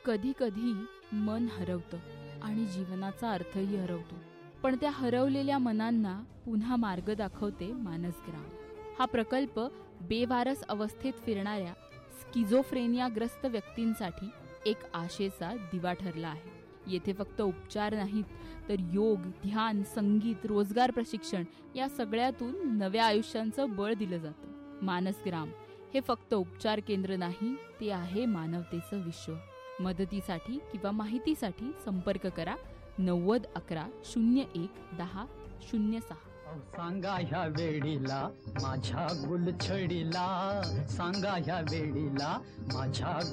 कधी कधी मन हरवतं आणि जीवनाचा अर्थही हरवतो, पण त्या हरवलेल्या मनांना पुन्हा मार्ग दाखवते मानसग्राम. हा प्रकल्प बेवारस अवस्थेत फिरणाऱ्या स्किझोफ्रेनियाग्रस्त व्यक्तींसाठी एक आशेचा दिवा ठरला आहे. येथे फक्त उपचार नाहीत, तर योग, ध्यान, संगीत, रोजगार प्रशिक्षण या सगळ्यातून नव्या आयुष्यांचं बळ दिलं जातं. मानसग्राम हे फक्त उपचार केंद्र नाही, ते आहे मानवतेचं विश्व. मदतीसाठी किंवा माहितीसाठी संपर्क करा 90 11 01 10 06. सांगा ह्या वेळीला माझ्या गुलछडीला, सांगा ह्या वेळीला माझ्या